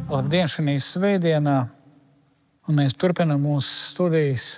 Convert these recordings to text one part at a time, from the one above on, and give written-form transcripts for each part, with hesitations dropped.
Labdien, šī svētdienā, un mēs turpinām mūsu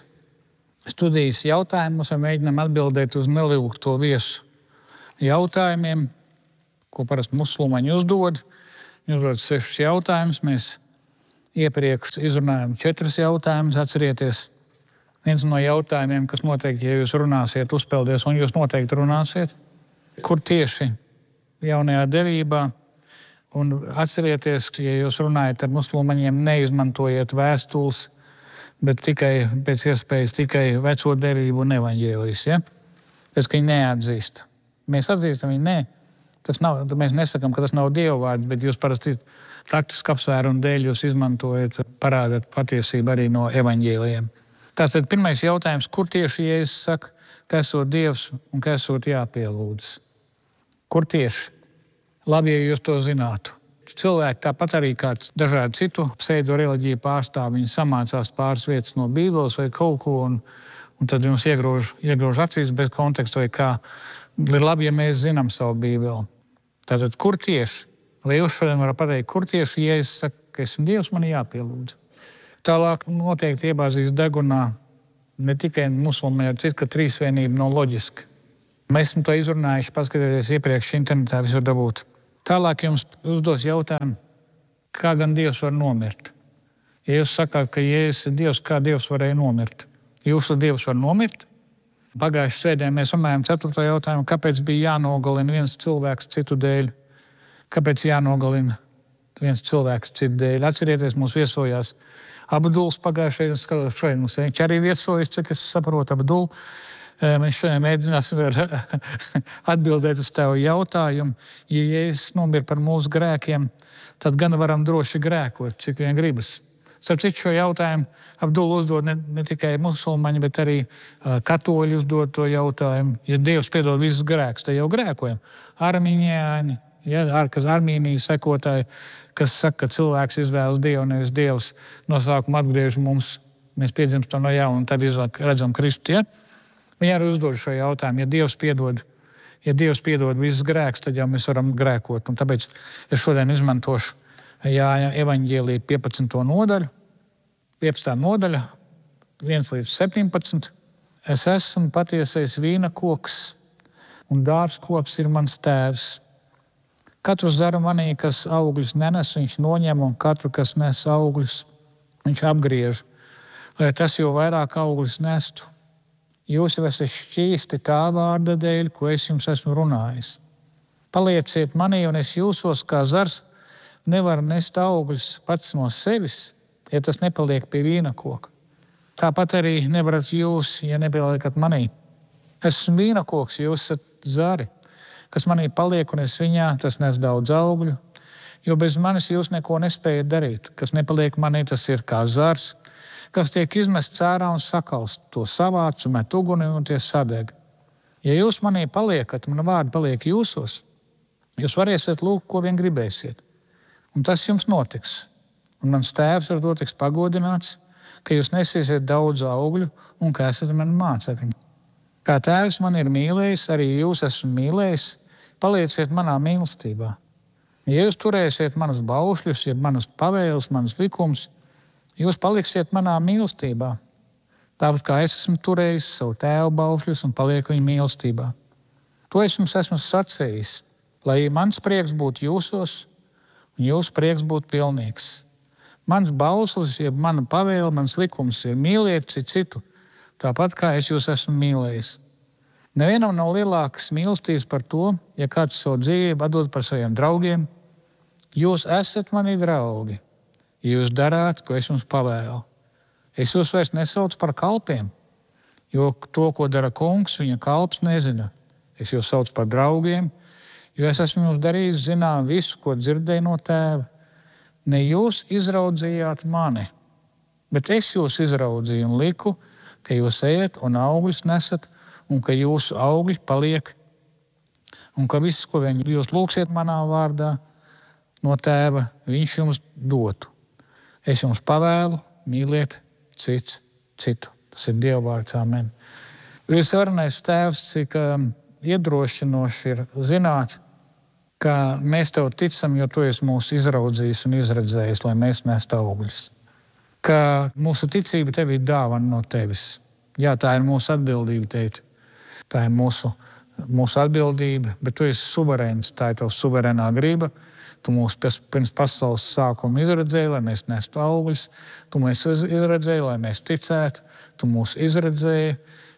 studijas jautājumus un mēģinām atbildēt uz nelūgto viesu jautājumiem, ko parasti musulmaņi uzdod. Viņi uzdod 6 jautājumus. Mēs iepriekš izrunājām 4 jautājumus. Atcerieties, viens no jautājumiem, kas noteikti, ja jūs runāsiet, uzpeldēs, un jūs noteikti runāsiet, kur tieši jaunajā derībā. Un atcerieties, ja jūs runājat ar musulmaņiem, neizmantojiet vēstules, bet tikai pēc iespējas tikai veco derību un evaņģēlijas. Ja? Pēc, ka viņi neatzīst. Mēs atzīstam, viņi ne. Mēs nesakām, ka tas nav Dieva vārds, bet jūs parasti taktisku apsvērumu dēļ jūs izmantojat, parādāt patiesību arī no evaņģēlijiem. Tātad pirmais jautājums, kur tieši Jēzus saka, ka esot Dievs un ka esot jāpielūdz? Kur tieši? Labi, ja jūs to zinātu. Cilvēki tāpat arī kāds dažādu citu pseido reliģiju pārstāv, viņi samācās pāris vietas no Bībeles vai kaut ko, un tad jums iegrož acīs bez konteksta, vai kā. Ir labi, ja mēs zinām savu Bībeli. Tātad, kur tieši? Vai jūs šodien varat pateikt, kur tieši Jēzus saka, ka esmu Dievs, man jāpielūdz? Tālāk noteikti iebāzīs degunā ne tikai musulmaņi, bet citi, ka trīsvienība nav loģiska. Mēs esam to izrunājuši, paskatieties iepriekš internetā, visur dabūt. Tālāk jums uzdos jautājumu, kā gan Dievs var nomirt. Ja jūs sakāt, ka Jēzus ir Dievs, kā Dievs varēja nomirt? Jūsu Dievs var nomirt? Pagājušajā svētdienā mēs runājām 4. jautājumu, kāpēc bija jānogalina viens cilvēks citu dēļ? Kāpēc jānogalina viens cilvēks citu dēļ? Atcerieties, mums viesojās Abduls pagājušajā gadā, šodien mums arī viesojas, cik es saprotu, Abdul. Mēs šodien mēģināsim atbildēt uz tavu jautājumu. Ja Jēzus nomira par mūsu grēkiem, tad gan varam droši grēkot, cik vien gribas. Starp citu šo jautājumu Abdul uzdod ne tikai musulmaņi, bet arī katoļi uzdod to jautājumu. Ja Dievs piedod visus grēkus, tad jau grēkojam. Armīņāņi, Armīnijas sekotāji, kas saka, ka cilvēks izvēlas Dievu, nevis Dievs nosākumu atgriež mums. Mēs piedzimstam no jauna un tad redzam Kristu. Ja? Viņi arī uzdod šo jautājumu. Ja Dievs piedod visus grēkus, tad jau mēs varam grēkot. Un tāpēc es šodien izmantošu Jāņa evaņģēlija 15. nodaļu, 15. nodaļa, 1 līdz 17. Es esmu patiesais vīna koks, un dārzkoks ir mans tēvs. Katru zaru manī, kas augļus nenes, viņš noņem, un katru, kas nes augļus, viņš apgriež, lai tas jau vairāk augļus nestu. Jūs jau esat šķīsti tā vārda dēļ, ko es jums esmu runājis. Palieciet manī, un es jūsos kā zars nevaru nest augļus pats no sevis, ja tas nepaliek pie vīna koka. Tāpat arī nevarat jūs, ja nepaliekat manī. Es esmu vīna koks, jūs esat zari. Kas manī paliek un es viņā, tas nes daudz augļu, jo bez manis jūs neko nespējat darīt. Kas nepaliek manī, tas ir kā zars, kas tiek izmests ārā un sakalst, to savāc un met uguni un tie sadeg. Ja jūs manī paliekat, mana vārda paliek jūsos, jūs varēsiet lūgt, ko vien gribēsiet. Un tas jums notiks. Un mans tēvs ar to tiks pagodināts, ka jūs nesiesiet daudz augļu un ka esat mani mācekļi. Kā tēvs man ir mīlējis, arī jūs esmu mīlējis, palieciet manā mīlestībā. Ja jūs turēsiet manus baušļus, ja manus pavēles, manus likumus, jūs paliksiet manā mīlestībā. Tāpat kā es esmu turējis savu tēvu baušļus un palieku viņa mīlestībā. To es jums esmu sacījis, lai mans prieks būtu jūsos un jūsu prieks būtu pilnīgs. Mans bauslis, ja mana pavēle, mans likums ir mīliet citu, tāpat kā es jūs esmu mīlējis. Nevienam nav lielākas mīlestības par to, ja kāds savu dzīvību atdod par saviem draugiem. Jūs esat mani draugi, ja jūs darāt, ko es jums pavēlu. Es jūs vairs nesaucu par kalpiem, jo to, ko dara kungs, viņa kalps nezina. Es jūs saucu par draugiem, jo es esmu jums darījis zinām visu, ko dzirdēju no tēva. Ne jūs izraudzījāt mani, bet es jūs izraudzīju un liku, ka jūs ejat un augļus nesat, un ka jūsu augļi paliek, un ka viss, ko jūs lūgsiet manā vārdā no tēva, viņš jums dotu. Es jums pavēlu, mīliet cits citu. Tas ir Dieva vārds, amen. Visvarenais tēvs, cik iedrošinoši ir zināt, ka mēs tev ticam, jo tu esi mūs izraudzījis un izredzējis, lai mēs nestu augļus. Ka mūsu ticība tev ir dāvana no tevis. Jā, tā ir mūsu atbildība, tēt. Tā ir mūsu atbildība, bet tu esi suverēns, tā ir tava suverēnā griba. Tu mūs pirms pasaules sākuma izredzēji, lai mēs nestu augļus. Tu mūs izredzēji, lai mēs ticētu. Tu mūs izredzēji,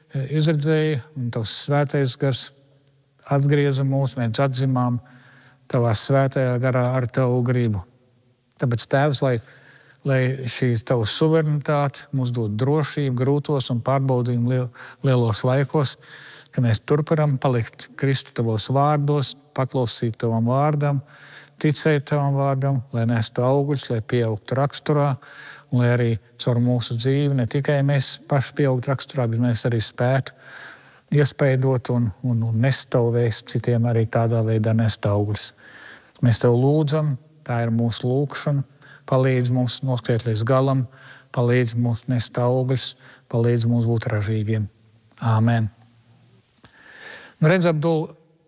un tavs svētais gars atgrieza mūs, mēs atzimām tavā svētajā garā ar tavu gribu. Tāpēc, Tēvs, lai šī tava suverenitāte mums dod drošību grūtos un pārbaudījumu lielos laikos, ka mēs turpinām palikt Kristu tavos vārdos, paklausīt tavam vārdam, ticēt tavam vārdam, lai nestu augļus, lai pieaugtu raksturā, un lai arī caur mūsu dzīvi ne tikai mēs paši pieaugtu raksturā, bet mēs arī spētu iespaidot un nest tavu vēstu citiem arī tādā veidā nest augļus. Mēs tev lūdzam, tā ir mūsu lūgšana, palīdz mums noskriet līdz galam, palīdz mums nest augļus, palīdz mums būt ražīgiem. Āmen. Redz, Abdul,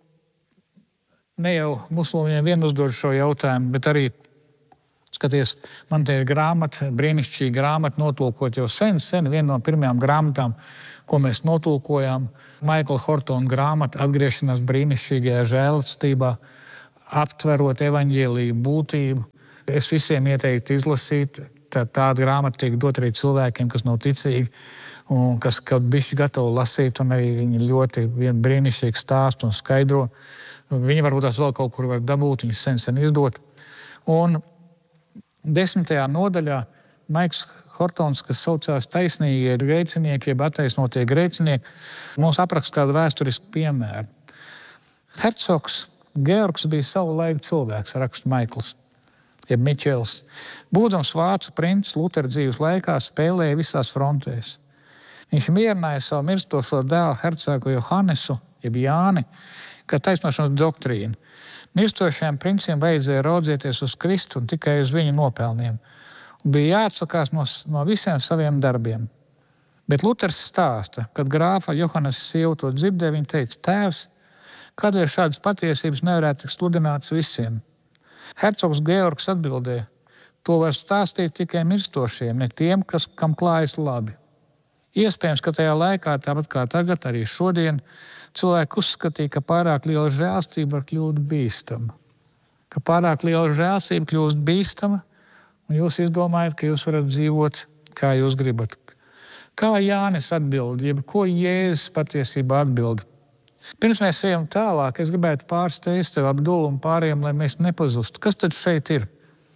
ne jau musulmaņiem vien uzdod šo jautājumu, bet arī, skaties, man te ir grāmata, brīnišķīga grāmata, notulkot jau sen, viena no pirmajām grāmatām, ko mēs notulkojām, Maikla Hortona grāmata Atgriešanās brīnišķīgajā žēlastībā, aptverot evaņģēliju būtību. Es visiem ieteiktu izlasīt, tāda grāmata tiek dot arī cilvēkiem, kas nav ticīgi, un kas kaut bišķi gatavi lasīt, un arī viņi ļoti brīnišķīgi stāst un skaidro. Viņi varbūt tās vēl kaut kur var dabūt, viņi sen izdot. Un 10. nodaļā Maiks Hortons, kas saucās Taisnīgie grēcinieki, jeb attaisnotie grēcinieki, mums apraksta kādu vēsturisku piemēru. Hercogs Georgs bija savu laiku cilvēks, raksta Maikls, jeb Miķels. Būdams vācu princis Lutera dzīves laikā spēlēja visās frontēs. Viņš mierināja savu mirstošo dēlu hercogu Johannesu, jeb Jāni, kā taisnošanas doktrīnu. Mirstošajiem princiem vajadzēja raudzieties uz Kristu un tikai uz viņu nopelniem. Un bija jāatsakās no visiem saviem darbiem. Bet Luters stāsta, kad grāfa Johannes sieva to dzirdēja, viņa teica: Tēvs, kādēļ šādas patiesības nevarētu tikt sludinātas visiem? Hercogs Georgs atbildēja: to var stāstīt tikai mirstošiem, ne tiem, kam klājas labi. Iespējams, ka tajā laikā, tāpat kā tagad, arī šodien, cilvēki uzskatīja, ka pārāk liela žēlstība var kļūt bīstama. Ka pārāk liela žēlstība kļūst bīstama, un jūs izdomājat, ka jūs varat dzīvot, kā jūs gribat. Kā Jānis atbild, jeb ko Jēzus patiesībā atbild? Pirms mēs ejam tālāk, es gribētu pārsteigt tev, Abdul, un pārējiem, lai mēs nepazustu. Kas tad šeit ir?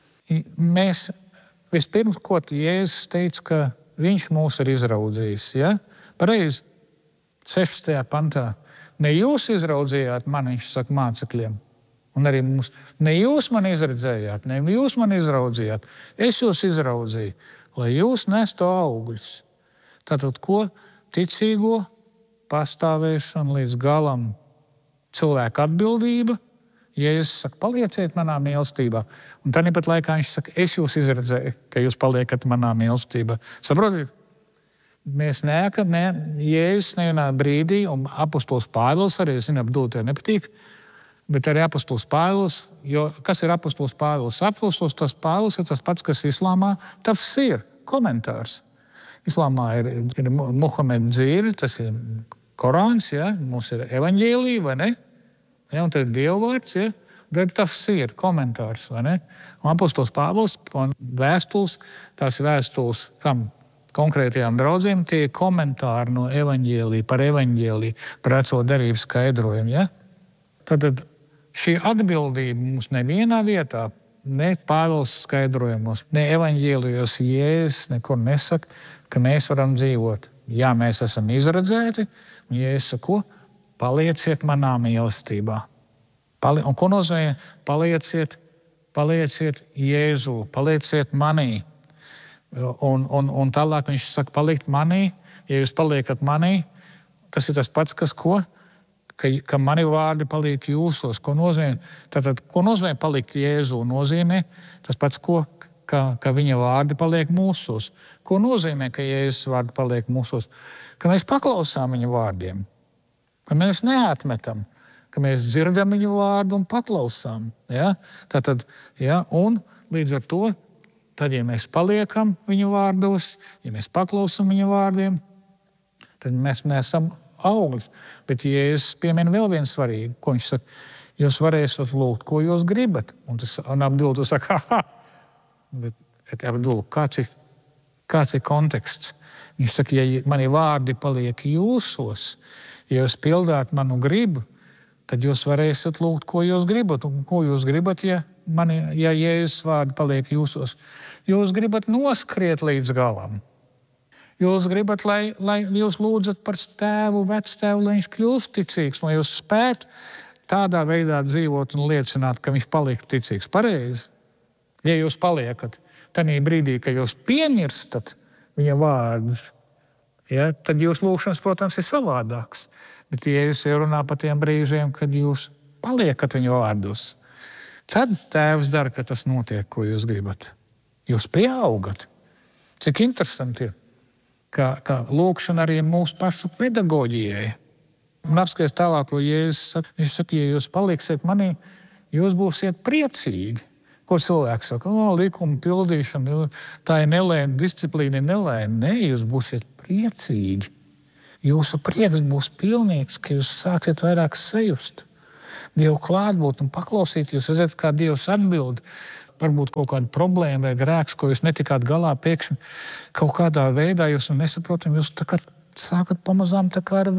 Mēs vispirms, ko Jēzus teica, ka viņš mūs ir izraudzījis. Ja? Pareizi, 16. pantā. Ne jūs izraudzījāt mani, viņš saka mācekļiem. Un arī mums, ne jūs mani izredzējāt, ne jūs mani izraudzījāt. Es jūs izraudzīju, lai jūs nestu augļus. Tātad, ko? Ticīgo pastāvēšanu līdz galam. Cilvēka atbildība. Jēzus saka, palieciet manā mīlestībā. Un tāpat laikā viņš saka, es jūs izredzēju, ka jūs paliekat manā mīlestībā. Saprotiet? Mēs neekam, Jēzus nevienā brīdī, un apostols Pāvils arī, es zinu, Abdul, tev nepatīk, bet arī apostols Pāvils, jo kas ir apostols Pāvils? Apostols tas Pāvils ir tas pats, kas islāmā tafsīr, komentārs. Islāmā ir Muhameda dzīve, tas ir Korāns, ja? Mums ir evaņģēlija, vai ne? Ja, un tad ir dievvārds, ja? Bet tafsīr, komentārs, vai ne? Un apostols Pāvils un vēstules, tās ir vēstules kam? Konkrētajām draudzēm, tie ir komentāri no evaņģēlija, par veco derību skaidrojumu. Ja? Tad šī atbildība mums nevienā vietā, ne Pāvils skaidrojumos, ne evaņģēlijos Jēzus nekur nesaka, ka mēs varam dzīvot. Jā, mēs esam izredzēti, un Jēzus saka, palieciet manā mīlestībā. Un ko nozīmē palieciet Jēzu, palieciet manī. Un tālāk viņš saka, palikt manī. Ja jūs paliekat manī, tas ir tas pats, kas ko? Ka mani vārdi paliek jūsos. Ko nozīmē? Tātad, ko nozīmē palikt Jēzu? Nozīmē tas pats, ka viņa vārdi paliek mūsos. Ko nozīmē, ka Jēzus vārdi paliek mūsos? Ka mēs paklausām viņa vārdiem. Ka mēs neatmetam. ka mēs dzirdam viņu vārdu un paklausām. Ja? Tātad, ja? Un līdz ar to, tad, ja mēs paliekam viņu vārdos, ja mēs paklausam viņu vārdiem, tad mēs nesam augļi. Bet Jēzus piemina vēl vienu svarīgu, ko viņš saka, jūs varēsiet lūgt, ko jūs gribat. Un Abdul saka, bet Abdul, kāds ir konteksts? Viņš saka, ja mani vārdi paliek jūsos, ja jūs pildāt manu gribu, tad jūs varēsiet lūgt, ko jūs gribat. Un ko jūs gribat, ja Jēzus vārdi paliek jūsos? Jūs gribat noskriet līdz galam. Jūs gribat, lai jūs lūdzat par tēvu, vectēvu, lai viņš kļūst ticīgs, lai jūs spētu tādā veidā dzīvot un liecināt, ka viņš paliek ticīgs. Pareizi. Ja jūs paliekat tajā brīdī, ka jūs piemirstat viņa vārdus, ja, tad jūs lūgšanas, protams, ir savādāks. Bet Jēzus jau runā par tiem brīžiem, kad jūs paliekat viņa vārdos. Tad tēvs dara, ka tas notiek, ko jūs gribat. Jūs pieaugat. Cik interesanti ir, ka lūgšana arī mūsu pašu pedagoģijai. Un apskaties tālāk, ko Jēzus saka. Viņš saka, ja jūs paliksiet manī, jūs būsiet priecīgi. Ko cilvēks saka? Likuma pildīšana, tā ir nelēma, disciplīna ir nelēma. Nē, jūs būsiet priecīgi. Jūsu prieks būs pilnīgs, ka jūs sāksiet vairāk sajust. Dievu klātbūt un paklausīt, jūs redzat, kā Dievs atbild. Varbūt kaut kāda problēma vai grēks, ko jūs netikāt galā, pēkšņi kaut kādā veidā jūs nesaprotam, jūs tā kā sākat pamazām tā kā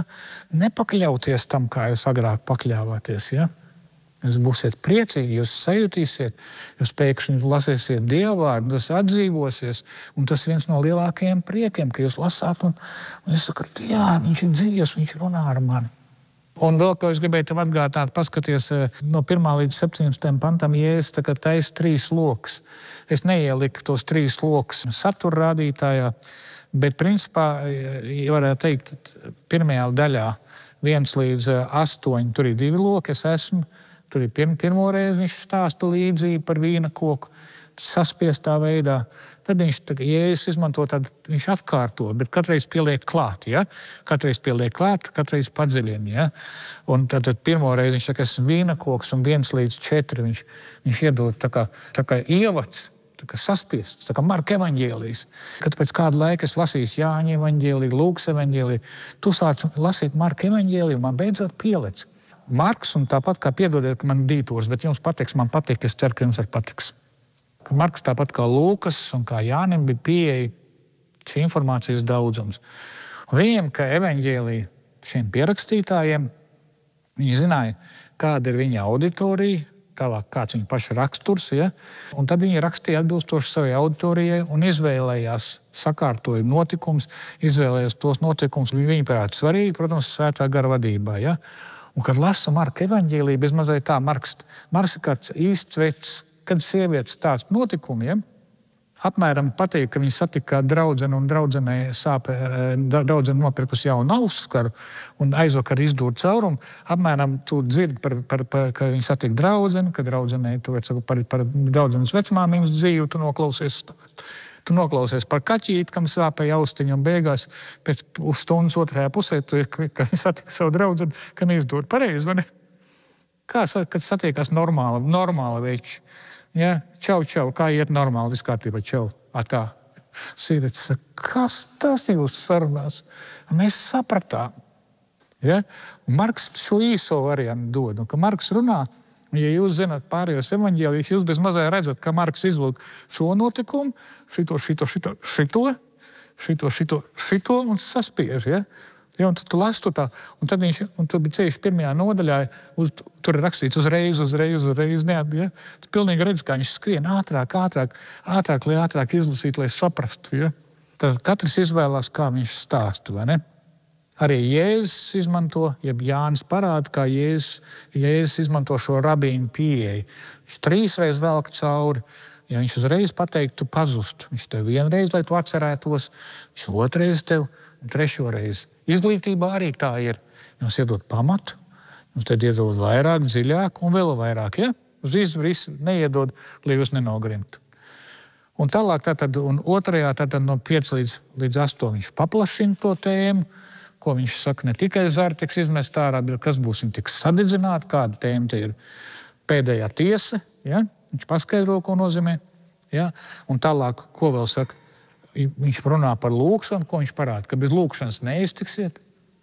nepakļauties tam, kā jūs agrāk pakļāvāties. Ja? Jūs būsiet priecīgi, jūs sajutīsiet, jūs pēkšņi lasīsiet Dievu vārdu, tas atdzīvosies, un tas viens no lielākajiem priekiem, ka jūs lasāt un jūs sakat, jā, viņš ir dzīvs, viņš runā ar mani. Un vēl, ko es gribēju tev atgādināt, paskaties no 1. līdz 17. pantam, Jēzus taisa 3 lokus. Es neieliku tos 3 lokus satura rādītājā, bet principā, varētu teikt, pirmajā daļā 1 līdz 8, tur ir 2 loki, es esmu. Tur ir pirmo reizi viņš stāsta līdzību par vīna koku saspiestā veidā. Tad Jēzus izmanto tādu, viņš atkārto, bet katreiz pieliek klāt. Ja? Katreiz pieliek klāt, katreiz padziļina. Ja? Un tad pirmo reizi viņš saka, esmu vīna koks, un 1 līdz 4 viņš iedod tā kā ievads, tā kā saspiests, tā kā Marka evaņģēlijs. Kad pēc kāda laika es lasīju Jāņa evaņģēliju, Lūkas evaņģēliju, tu sāc lasīt Marka evaņģēliju, man beidzot pielec. Marks, un tāpat kā piedodiet, ka man dītors, bet jums patiks, man patīk, es ceru, ka jums arī patiks. Marks tāpat kā Lūkas un kā Jānim bija pieeja šī informācijas daudzums. Un viņiem, kā evaņģēlija šiem pierakstītājiem, viņi zināja, kāda ir viņa auditorija, tālāk kāds viņa paša raksturs, ja? Un tad viņi rakstīja atbilstoši savai auditorijai un izvēlējās sakārtoja notikums, izvēlējās tos notikumus, viņi prāt svarīgi, protams, svētā gara vadībā, ja? Un, kad lasu Marka evaņģēliju, bez mazliet tā, Marks ir kāds īsts vecs, kad sievietes stāsta notikumiem, apmēram patīk, ka viņi satika draudzeni un draudzene nopirkus jaunu auskaru un aizvakar izdūr caurumu. Apmēram tu dzirdi, ka viņi satika draudzeni, ka draudzenei par draudzenes vecmāmiņas dzīvi tu noklausies. Tu noklausies par kaķīti, kam sāpēja austiņu, un beigās pēc stundas otrajā pusē, kad viņi satika savu draudzeni, kam izdod pareizi, vai ne? Kā, kad satiekās normāla veči? Ja? Čau, kā iet normāli, viss kārtībā, čau. Tā. Sīvietis saka, kas tas jūs sarunās? Mēs sapratām. Ja? Un Marks šo īso variantu dod, un ka Marks runā, ja jūs zināt pārējos evaņģēlijus, jūs bez mazā redzat, ka Marks izvilk šo notikumu, šito un saspiež. Ja? Ja, un tu lasi to tā, un tad bija ceļš 1. nodaļā, tur ir rakstīts uzreiz, ja? Tu pilnīgi redz, kā viņš skrien ātrāk, lai ātrāk izlasītu, lai saprastu. Ja? Tad katrs izvēlās, kā viņš stāsta, vai ne? Arī Jēzus izmanto, jeb Jānis parāda, kā Jēzus izmanto šo rabīnu pieeju. Viņš 3 reizes velk cauri. Ja viņš uzreiz pateiktu, pazust. Viņš tev 1 reizi, lai tu atcerētos, viņš 2 reizi tev, un 3. reizi. Izglītībā arī tā ir. Jums iedod pamatu, jums tad iedod vairāk, dziļāk un vēl vairāk. Ja? Uz visu neiedod, lai jūs nenogrimtu. Un tālāk, un 2. no 5 līdz 8 viņš paplašina to tēmu, ko viņš saka, ne tikai zari tiks izmest ārā, bet kas būs, viņi tiks sadedzināti, kāda tēma te ir pēdējā tiesa, ja? Viņš paskaidro, ko nozīmē, ja? Un tālāk, ko vēl saka, viņš runā par lūkšanu, ko viņš parāda, ka bez lūkšanas neiztiksiet,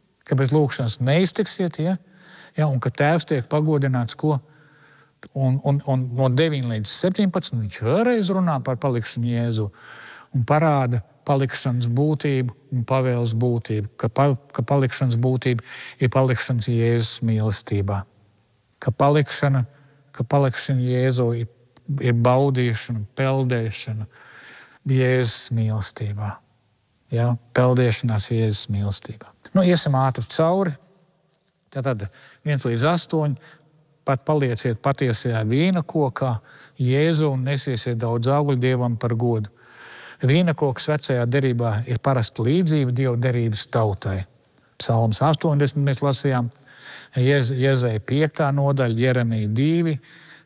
ja? Ja? Un ka tēvs tiek pagodināts, ko? Un no 9 līdz 17 viņš vēlreiz runā par palikšanu Jēzu un parāda palikšanas būtību un pavēles būtību, ka palikšanas būtība ir palikšanas Jēzus mīlestībā, ka palikšana Jēzu ir baudīšana, peldēšana Jēzus mīlestībā. Ja? Peldēšanās Jēzus mīlestībā. Iesim ātri cauri. Tātad 1 līdz 8. Pat palieciet patiesajā vīna kokā, Jēzu un nesiesiet daudz augļu Dievam par godu. Vīna koks vecajā derībā ir parasta līdzība Dieva derības tautai. Psalms 80 mēs lasījām, Jezeja 5. nodaļa, Jeremija 2,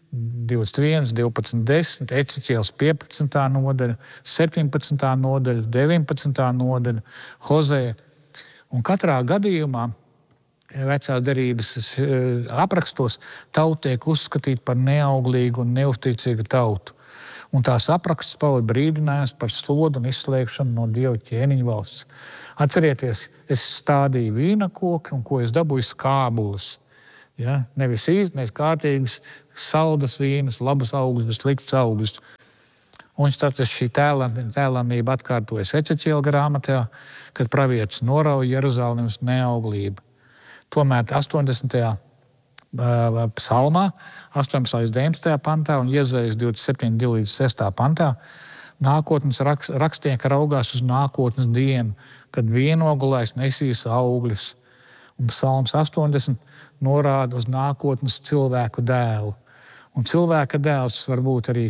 21, 12, 10, Eciķiels 15. nodaļa, 17. nodaļa, 19. nodaļa, Hozeja. Un katrā gadījumā vecās derības aprakstos tauta tiek uzskatīta par neauglīgu un neusticīgu tautu. Un tās apraksts pauda brīdinājums par slodu un izslēgšanu no Dieva ķēniņa valsts. Atcerieties, es stādīju vīna koki un ko es dabūju skābulas. Ja? Nevis kārtīgas saldas vīnas, labas augļus, bet sliktas augļus. Un tātad šī tēlāmība atkārtojas Eciķiela grāmatā, kad pravietis norauja Jeruzalemes neauglību. Tomēr 80. psalmā, 18. līdz 19. pantā un Jezejas 27. 2 līdz 6. pantā nākotnes rakstnieki raugās uz nākotnes dienu, kad vienogulais nesīs augļus. Un psalms 80 norāda uz nākotnes cilvēku dēlu. Un cilvēka dēls var būt arī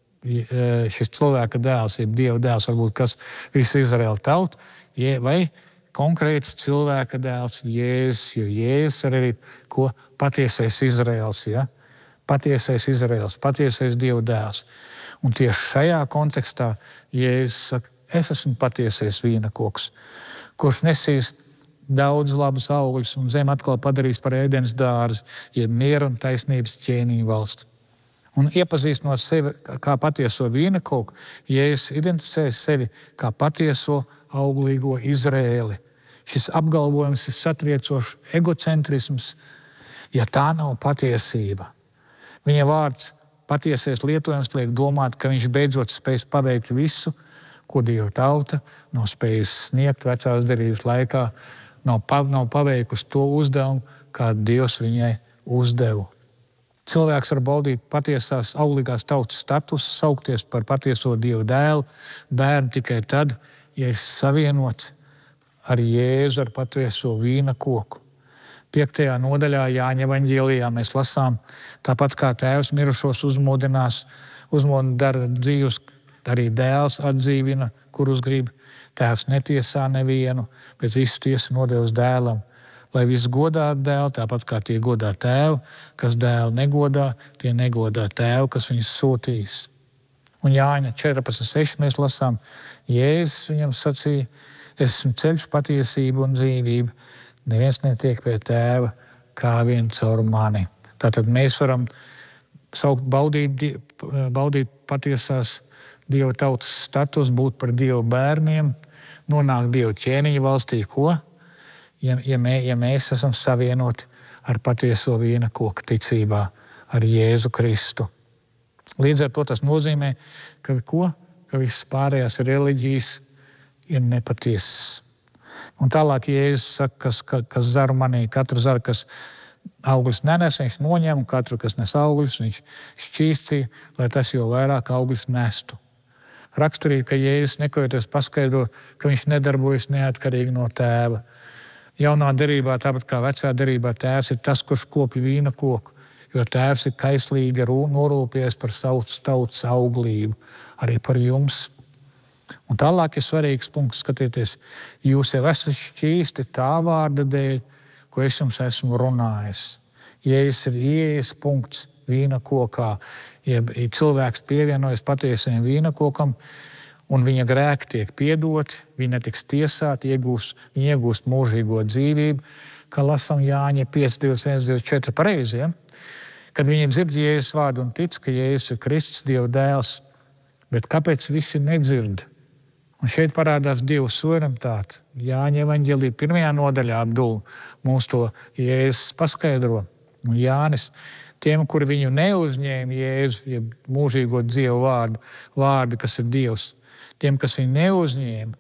šis cilvēka dēls, ir Dieva dēls, varbūt kas visu Izraēlu tautu, vai konkrēts cilvēka dēls Jēzus, jo Jēzus arī ko patiesais Izraēls, ja? Patiesais Izraēls, patiesais Dieva dēls. Un tieši šajā kontekstā Jēzus saka, es esmu patiesais vīna koks, kurš nesīs daudz labus augļus un zem atkal padarīs par ēdienas dārzi, jeb miera un taisnības ķēniņu valsti. Un iepazīstinot sevi kā patieso vīna koku, Jēzus identificēs sevi kā patieso auglīgo Izraēli. Šis apgalvojums ir satriecošs egocentrisms, ja tā nav patiesība. Viņa vārds patiesais lietojums liek domāt, ka viņš beidzot spēs paveikt visu, ko Dieva tauta nav spējusi sniegt vecās derības laikā, nav paveikusi to uzdevumu, kādu Dievs viņai uzdeva. Cilvēks var baudīt patiesās auglīgās tautas statusu, saukties par patieso Dieva dēlu, bērnu tikai tad, ja ir savienots ar Jēzu, ar patieso vīna koku. 5. nodaļā Jāņa evaņģēlijā mēs lasām, tāpat kā tēvs mirušos uzmodina dara dzīvus, arī dēls atdzīvina, kurus grib. Tēvs netiesā nevienu, bet visu tiesu nodevis dēlam. Lai viss godā dēlu, tāpat kā tie godā tēvu, kas dēlu negodā, tie negodā tēvu, kas viņus sūtīs. Un Jāņa 14.6 mēs lasām, Jēzus viņam sacīja, esmu ceļš, patiesība un dzīvība. Neviens netiek pie tēva, kā vien caur mani. Tātad mēs varam baudīt patiesās Dieva tautas status, būt par Dieva bērniem, nonākt Dieva ķēniņa valstī, ko? Ja mēs esam savienoti ar patieso vīna koku ticībā, ar Jēzu Kristu. Līdz ar to tas nozīmē, ka viss pārējās reliģijas ir nepatiesas. Un tālāk Jēzus saka, kas zaru manī, katru zaru, kas augļus nenes, viņš noņem, un katru, kas nes augļus, viņš šķīstīja, lai tas jau vairāk augļus nestu. Raksturīgi, ka Jēzus nekojoties paskaidro, ka viņš nedarbojas neatkarīgi no tēva. Jaunā derībā, tāpat kā vecā derībā, tēvs ir tas, kurš kopja vīna koku, jo tēvs ir kaislīgi norūpējies par savas tautas auglību, arī par jums. Un tālāk ir svarīgs punkts, skatieties, jūs jau esat šķīsti tā vārda dēļ, ko es jums esmu runājis. Jēzus ir ieejas punkts vīna kokā, ja cilvēks pievienojas patiesajam vīna kokam, un viņa grēki tiek piedoti, viņi netiks tiesāti, viņi iegūst mūžīgo dzīvību, kā lasām Jāņa 5:21-24 pareizi, ja? Kad viņi dzird Jēzus vārdu un tic, ka Jēzus ir Kristus, Dieva dēls, bet kāpēc visi nedzird? Un šeit parādās Dieva suverenitāte. Jāņa evaņģēlija 1. nodaļā mums to Jēzus paskaidro. Un Jānis, tiem, kuri viņu neuzņēma Jēzu, ja mūžīgo Dieva vārdu, kas ir Dievs, tiem, kas viņu neuzņēma,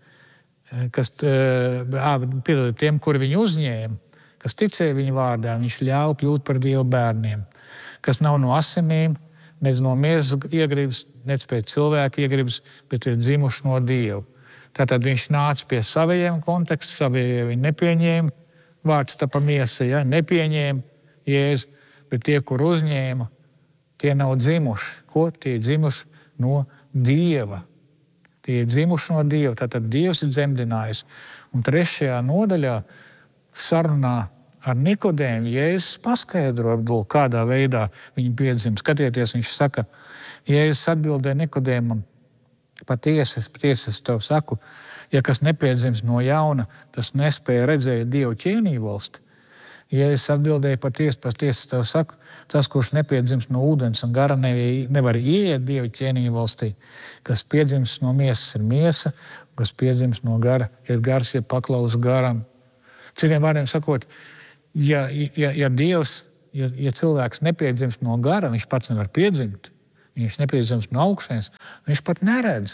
tiem, kuri viņu uzņēma, kas ticēja viņa vārdā, viņš ļāva kļūt par Dieva bērniem, kas nav no asinīm, nec no miesas iegribas, nec pēc cilvēka iegribas, bet ir dzimuši no Dieva. Tātad viņš nāca pie saviem kontekstu, savie viņi nepieņēma, vārds tapa miesa, ja? Nepieņēma Jēzu, bet tie, kur uzņēma, tie nav dzimuši. Ko? Tie ir dzimuši no Dieva. Tie ir dzimuši no Dieva, tātad Dievs ir dzemdinājis. Un 3. nodaļā sarunā ar Nikodēmu Jēzus paskaidro, kādā veidā viņi piedzim. Skatieties, viņš saka, Jēzus atbildēja Nikodēmam, patiesi es tev saku, ja kas nepiedzims no jauna, tas nespēja redzēt Dievu ķēnīju valsti. Jēzus atbildēja, patiesi es tev saku, tas, kurš nepiedzims no ūdens un gara, nevar ieiet Dievu ķēnīju valstī. Kas piedzims no miesas ir miesa, kas piedzims no gara ir gars, ja paklaus garam. Citiem vārdiem sakot, ja Dievs, ja cilvēks nepiedzims no gara, viņš pats nevar piedzimt, viņš nepiedzims no augšienes, viņš pat neredz.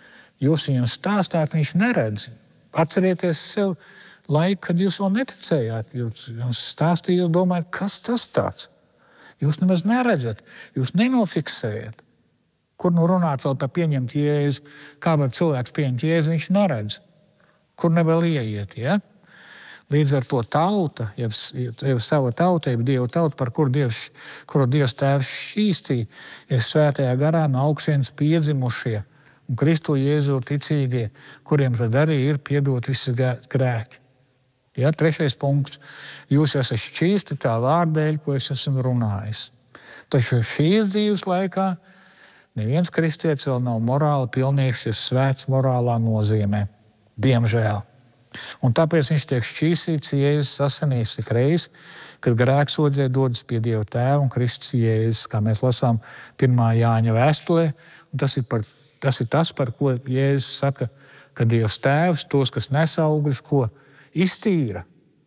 Jūs viņam stāstāt, viņš neredz. Atcerieties sev laiku, kad jūs vēl neticējāt. Jūs stāstījāt, jūs domājat, kas tas tāds? Jūs nemaz neredzat, jūs nenofiksējat. Kur nu runāt vēl par pieņemt Jēzu? Kā var cilvēks pieņemt Jēzu, viņš neredz. Kur nevēl ieiet, ja? Līdz ar to tauta, ja sava tautība, Dieva tauta, par kuru Dievs tēvs šķīstīja, ir svētajā garā no augšienes piedzimušie un Kristu Jēzu ticīgie, kuriem tad arī ir piedot visi grēki. Ja, 3. punkts. Jūs esat šķīsti tā vārdēļ, ko es esmu runājis. Taču šīs dzīves laikā neviens kristietis vēl nav morāli pilnīgs, ir svēts morālā nozīmē. Diemžēl. Un tāpēc viņš tiek šķīstīts Jēzus asinīs ik reiz, kad grēksodzē dodas pie Dieva tēva un Kristus Jēzus, kā mēs lasām 1. Jāņa vēstulē. Un tas ir tas, par ko Jēzus saka, ka Dievs tēvs tos, kas nes augļus, ko iztīra.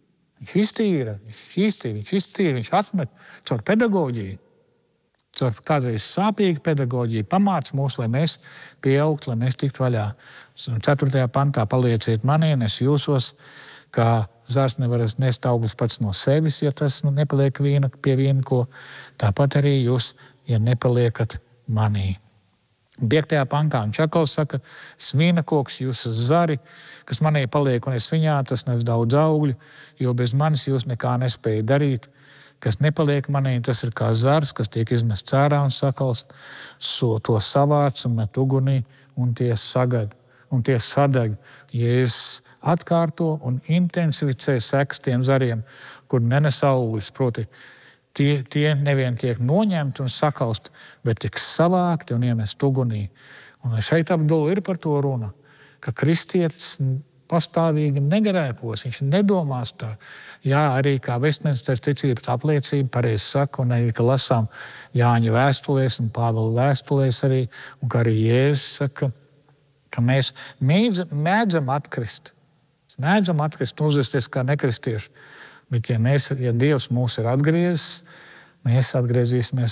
Viņš iztīra, viņš atmet caur pedagoģiju. Caur kādreiz sāpīgu pedagoģiju pamāca mūs, lai mēs pieaugtu, lai mēs tiktu vaļā. 4. pantā palieciet manī, un es jūsos, kā zars nevar nest augļus pats no sevis, ja tas nepaliek pie viena, ko tāpat arī jūs, ja nepaliekat manī. 5. pantā un Čakals saka, es vīna koks, jūs esat zari, kas manī paliek, un es viņā, tas nes daudz augļu, jo bez manis jūs nekā nespēja darīt. Kas nepaliek manī, tas ir kā zars, kas tiek izmests ārā un sakalst, to savāc un met ugunī, un tie sadeg. Jēzus atkārto un intensificē sekas tiem zariem, kur nenes augļus, proti tie nevien tiek noņemti un sakalst, bet tiek savākti un iemest ugunī. Un šeit ir par to runa, ka kristietis pastāvīgi negrēkos, viņš nedomās tā. Jā, arī kā Vestminsteras ticības apliecība, pareizi saka, un arī, ka lasām Jāņa vēstulēs un Pāvila vēstulēs arī, un ka arī Jēzus saka, ka mēs mēdzam atkrist, un uzvesties kā nekristieši. Bet ja Dievs mūs ir atgriezis, mēs atgriezīsimies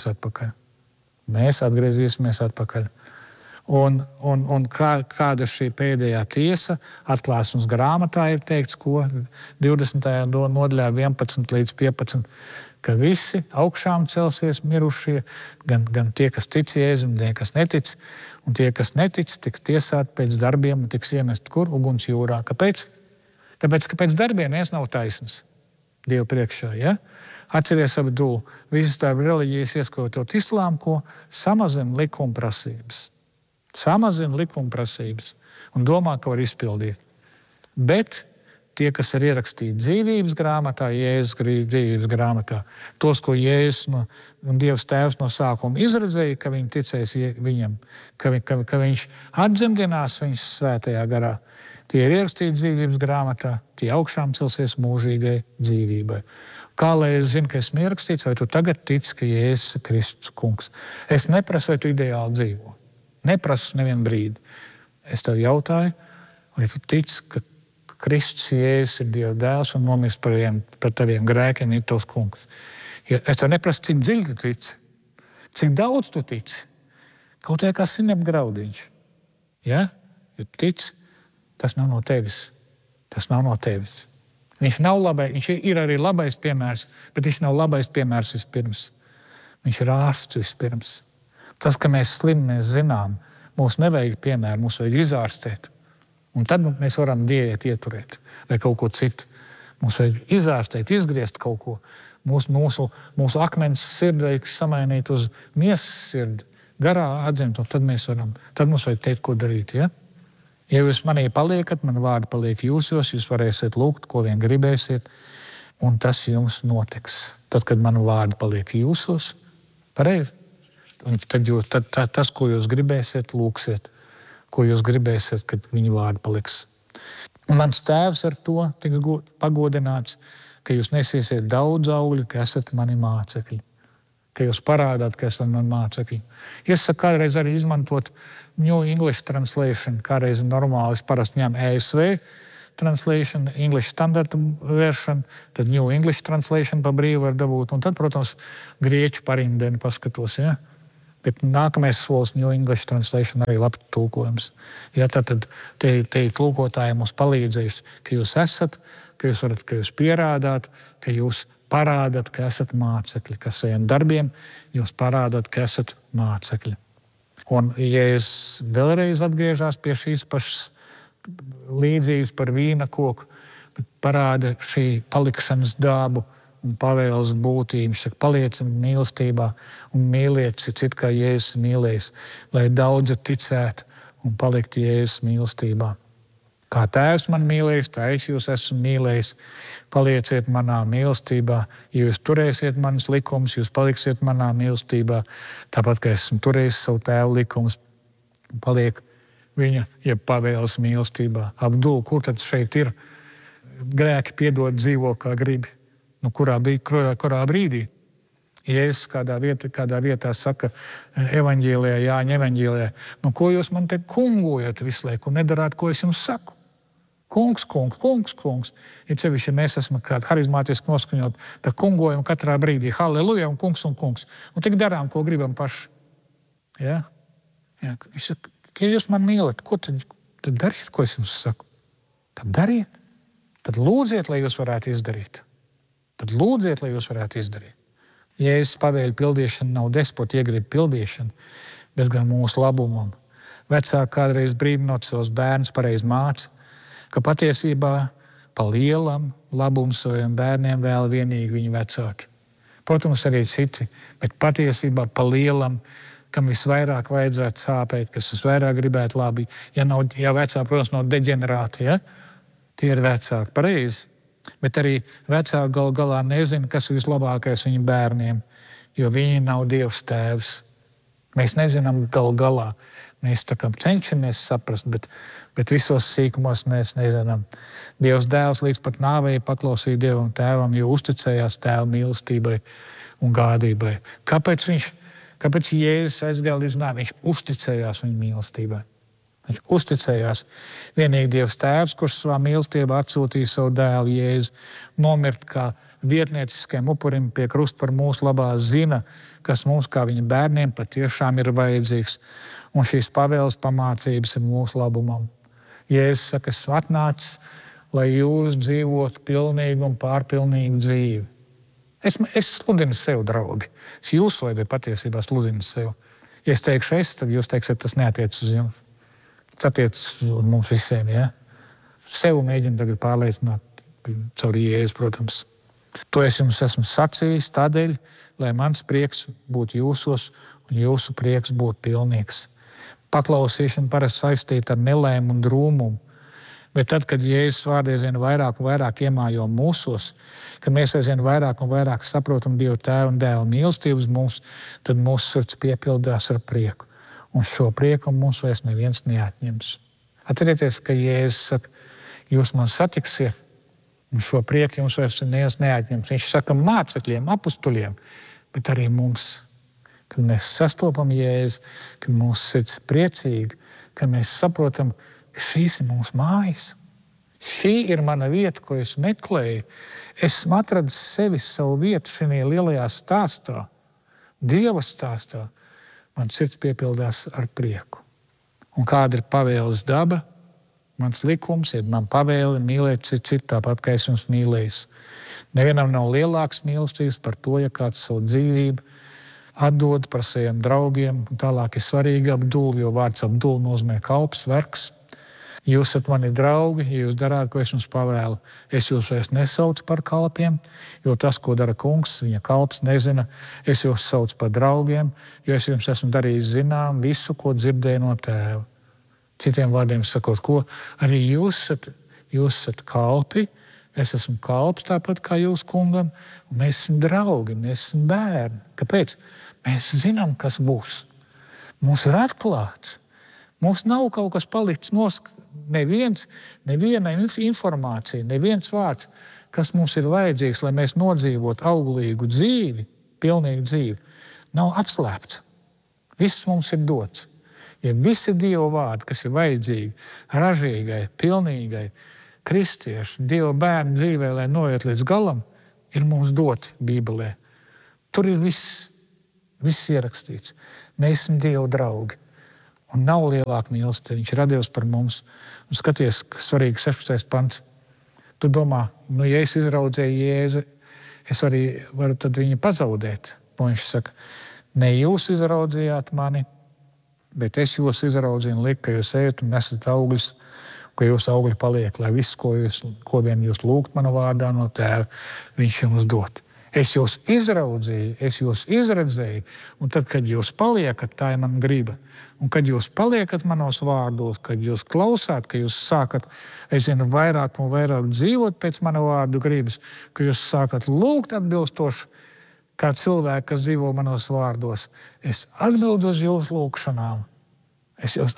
atpakaļ. Un kāda šī pēdējā tiesa, Atklāsmes grāmatā ir teikts, ko 20. nodaļā 11 līdz 15, ka visi augšām celsies mirušie, gan tie, kas tic Jēzum, tie, kas netic, un tie, kas netic, tiks tiesāti pēc darbiem un tiks iemest kur? Uguns jūrā. Kāpēc? Tāpēc, ka pēc darbiem viens nav taisns Dievu priekšā, ja? Atceries visas tā reliģijas ieskaitot islāmu, ko samazina likumprasības. Un domā, ka var izpildīt. Bet tie, kas ir ierakstīti dzīvības grāmatā, Jēzus dzīvības grāmatā, tos, ko Jēzus un Dievs Tēvs no sākuma izredzēja, ka viņi ticēs viņam, ka viņš atdzemdinās viņas svētajā garā. Tie ir ierakstīti dzīvības grāmatā, tie augšām celsies mūžīgai dzīvībai. Kā lai es zinu, ka esmu ierakstīts, vai tu tagad tici, ka Jēzus ir Kristus kungs? Es neprasu, vai tu ideāli dzīvo. Neprasu nevienu brīdi. Es tev jautāju, vai tu tici, ka Kristus Jēzus ir Dieva dēls un nomirst par taviem grēkiem ir tavs kungs? Ja es tev neprasu, cik dziļi tu tici, cik daudz tu tici. Kaut kā sinep graudiņš. Ja? Ja tu tici, tas nav no tevis. Tas nav no tevis. Viņš nav labais, viņš ir arī labais piemērs, bet viņš nav labais piemērs vispirms. Viņš ir ārsts vispirms. Tas, ka mēs slimi, mēs zinām, mums nevajag piemēru, mums vajag izārstēt. Un tad mēs varam diētu ieturēt vai kaut ko citu. Mums vajag izārstēt, izgriezt kaut ko. Mūsu akmens sirdeiks samainīt uz miesas sirdi, garā atzimt, un tad mums vajag teikt, ko darīt, ja? Ja jūs manī paliekat, man vārdi paliek jūsos, jūs varēsiet lūgt, ko vien gribēsiet, un tas jums notiks. Tad, kad man vārdi paliek jūsos, pareizi. Tad tas, ko jūs gribēsiet, lūgsiet, ko jūs gribēsiet, kad viņa vārdi paliks. Un mans tēvs ar to tika pagodināts, ka jūs nesiesiet daudz augļu, ka esat mani mācekļi. Ka jūs parādāt, ka esat mani mācekļi. Es saku, kādreiz arī izmantot New English Translation, kādreiz normāli, es parasti ņem ESV Translation, English Standard Version, tad New English Translation pa brīvu var dabūt, un tad, protams, grieķu parindeni paskatos, ja? Bet nākamais solis New English Translation arī labi tulkojums. Ja, tad te tulkotāji mums palīdzējuši, ka jūs esat, ka jūs pierādāt, ka jūs parādāt, ka esat mācekļi, ka saviem darbiem jūs parādāt, ka esat mācekļi. Un, ja es vēlreiz atgriežos pie šīs pašas līdzības par vīna koku, parāda šī palikšanas dabu un pavēles būtību, šak paliecam mīlestībā un mīliet citu, kā Jēzus mīlējis, lai daudzi ticētu un palikt Jēzus mīlestībā. Kā Tēvs man mīlējis, tā es jūs esmu mīlējis. Palieciet manā mīlestībā. Ja jūs turēsiet manas likumus, jūs paliksiet manā mīlestībā. Tāpat, kā esmu turējis savu Tēvu likumus, paliek viņa, ja pavēles mīlestībā. Abdul, kur tad šeit ir? Grēki piedod, dzīvo kā gribi. Nu, kurā brīdī? Jēzus kādā vietā saka evaņģēlijā, Jāņa evaņģēlijā, nu, ko jūs man te kungojat visu laiku un nedarāt, ko es jums saku? Kungs. Ir sevišķi, ja mēs esam kādi harizmātiski noskaņot, tad kungojam katrā brīdī. Halleluja un kungs. Un tik darām, ko gribam paši. Ja? Ja. Viņš saka, ja jūs man mīlat, ko tad dariet, ko es jums saku? Tad dariet. Tad lūdziet, lai jūs varētu izdarīt. Jēzus pavēļu pildīšana nav despota iegriba pildīšana, bet gan mūsu labumam. Vecāki kādreiz brīdinot savus bērnus pareizi māca, ka patiesībā pa lielam labumu saviem bērniem vēl vienīgi viņu vecāki. Protams, arī citi, bet patiesībā pa lielam, kam visvairāk vajadzētu sāpēt, kas visvairāk gribētu labi. Ja vecāki, protams, nav deģenerāti, ja? Tie ir vecāki, pareizi. Bet arī vecāki gal galā nezina, kas ir vislabākais viņu bērniem, jo viņi nav Dievs Tēvs. Mēs nezinām gal galā. Mēs tā kā cenšamies saprast, bet visos sīkumos mēs nezinām. Dievs dēls līdz pat nāvei paklausīja Dievam Tēvam, jo uzticējās Tēva mīlestībai un gādībai. Kāpēc Jēzus aizgāja līdz nāvei? Viņš uzticējās viņa mīlestībai. Viņš uzticējās. Vienīgi Dievs Tēvs, kurš savā mīlestībā atsūtīja savu dēlu Jēzu, nomirt kā vietnieciskajam upurim pie krusta par mūsu labā, zina, kas mums kā viņa bērniem patiešām ir vajadzīgs. Un šīs pavēles pamācības ir mūsu labumam. Jēzus saka, esmu atnācis, lai jūs dzīvotu pilnīgu un pārpilnīgu dzīvi. Es sludinu sev, draugi. Es jūsu vai patiesībā sludinu sev. Ja es teikšu es, tad jūs teiksiet, tas neatiec uz jums. Tas attiec uz mums visiem, ja? Sev mēģinu tagad pārliecināt caur Jēzu, protams. To es jums esmu sacījis tādēļ, lai mans prieks būtu jūsos un jūsu prieks būtu pilnīgs. Paklausīšana parasti saistīta ar nelēmu un drūmumu, Bet tad, kad Jēzus vārdi aizvien vairāk un vairāk iemājo mūsos, kad mēs aizvien vairāk un vairāk saprotam Dievu Tēva un Dēla mīlestību uz mums, tad mūsu sirds piepildās ar prieku. Un šo prieku mums vairs neviens neatņems. Atcerieties, ka Jēzus saka, jūs man satiksiet, un šo prieku jums vairs neviens neatņems. Viņš saka mācekļiem, apustuļiem, bet arī mums, kad mēs sastopam Jēzu, kad mūsu sirds priecīga, kad mēs saprotam, ka šīs ir mūsu mājas. Šī ir mana vieta, ko es meklēju. Esmu atradis sevi, savu vietu šajā lielajā stāstā, Dieva stāstā. Man sirds piepildās ar prieku. Un kāda ir pavēles daba? Mans likums ir man pavēle mīlēt citu tāpat, kā es jums mīlējis. Nevienam nav lielāks mīlestības par to, ja kāds savu dzīvību atdod par saviem draugiem. Tālāk ir svarīgi apdul, jo vārds apdul nozīmē kalps, vergs. Jūs esat mani draugi, ja jūs darāt, ko es jums pavēlu. Es jūs vairs nesaucu par kalpiem, jo tas, ko dara kungs, viņa kalps nezina. Es jūs saucu par draugiem, jo es jums esmu darījis zinām visu, ko dzirdēju no Tēva. Citiem vārdiem sakot, ko arī jūs esat kalpi, es esmu kalps tāpat kā jūs kungam, un mēs esam draugi, mēs esam bērni. Kāpēc? Mēs zinām, kas būs. Mums ir atklāts. Mums nav kaut kas palicis neviena informācija, neviens vārds, kas mums ir vajadzīgs, lai mēs nodzīvotu auglīgu dzīvi, pilnīgu dzīvi, nav atslēpts. Viss mums ir dots. Ja visi Dieva vārdi, kas ir vajadzīgi, ražīgai, pilnīgai, kristiešu, Dieva bērnu dzīvē, lai noiet līdz galam, ir mums doti Bībelē. Tur ir viss ierakstīts. Mēs esam Dieva draugi. Un nav lielāka mīlestība. Viņš ir radies par mums. Un skaties, ka svarīgi 16. pants. Tu domā, ja es izraudzēju Jēzu, es varu tad viņu pazaudēt. Un viņš saka, ne jūs izraudzījāt mani, bet es jūs izraudzīju un liku, ka jūs ejat un nesat augļus, ka jūs augļi paliek, lai viss, ko vien jūs lūgt mana vārdā no Tēva, viņš jums dot. Es jūs izraudzīju, es jūs izredzēju, un tad, kad jūs paliekat, tā ir man griba. Un kad jūs paliekat manos vārdos, kad jūs klausāt, ka jūs sākat aizvien vairāk un vairāk dzīvot pēc mana vārdu gribas, ka jūs sākat lūgt atbilstoši kā cilvēki, kas dzīvo manos vārdos, es atbildu uz jūsu lūgšanām. Es jūs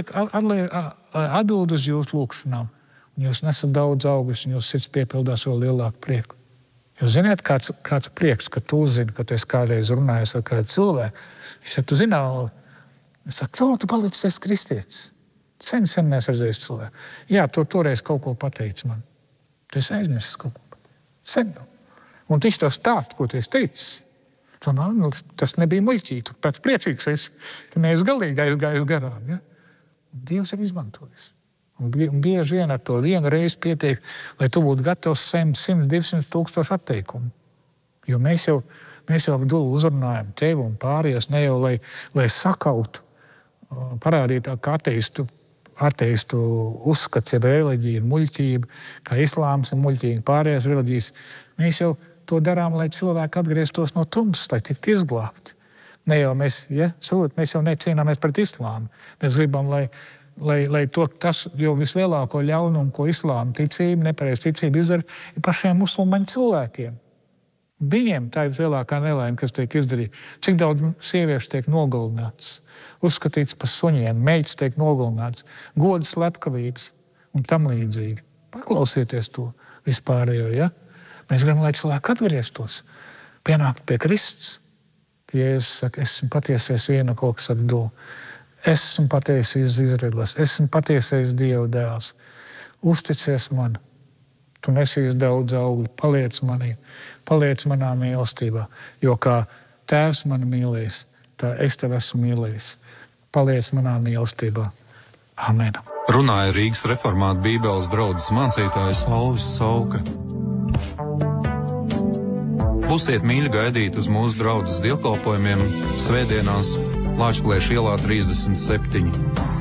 atbildu uz jūsu lūgšanām. Un jūs nesat daudz augus, un jūs sirds piepildās vēl lielāku prieku. Jūs ziniet, kāds prieks, ka tu uzzini, ka tu esi kādreiz runājis ar kādu cilvēku. Viņš saka, tu zinā, es saku, tu palicis esi kristietis. Sen neesi redzējis cilvēku. Jā, toreiz kaut ko pateici man. Tu esi aizmirsis kaut ko pateici. Sen. Un viņš to stāst, ko tu esi teicis. Tas nebija muļķīgi. Tu pēc priecīgs esi, ka neesi galīgi aizgājis garām. Ja? Dievs ir izmantojis. Un bieži vien ar to vienu reizi pietiek, lai tu būtu gatavs 100, 200 tūkstoši atteikumu. Jo mēs jau uzrunājam tevi un pārējos ne jau, lai sakautu, parādītu, ka ateistu uzskats, ja reliģija ir muļķība, ka islāms ir muļķība, pārējās reliģijas. Mēs jau to darām, lai cilvēki atgrieztos no tumsas, lai tiktu izglābti. Ne jau mēs jau necīnāmies pret islāmu. Mēs gribam, lai tas jau vislielāko ļaunumu, ko islāma ticība, nepareiz ticība izdara, ir pašiem musulmaņu cilvēkiem. Viņiem tā ir lielākā nelaime, kas tiek izdarīta. Cik daudz sieviešu tiek nogalināts, uzskatīts par suņiem, meitas tiek nogalināts, godas slepkavības un tam līdzīgi. Paklausieties to vispārējo, ja? Mēs gribam, lai cilvēki atgrieztos, pienākt pie Kristus. Jēzus saka, esmu patiesais vienakoks apdul. Esmu patiesais Izraēlas, esmu patiesais Dieva dēls. Uzticies man, tu nesīs daudz augļu, paliec manā mīlestībā, jo kā Tēvs mani mīlēs, tā es tev esmu mīlējis. Paliec manā mīlestībā. Amen. Runāja Rīgas reformātu Bībeles draudzes mācītājs Alvis Sauka. Būsiet mīļi gaidīt uz mūsu draudzes dievkalpojumiem svētdienās Lāčplēša ielā 37.